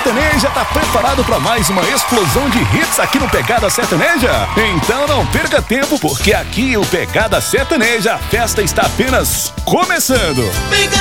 Sertaneja tá preparado para mais uma explosão de hits aqui no Pegada Sertaneja? Então não perca tempo, porque aqui o Pegada Sertaneja, a festa está apenas começando.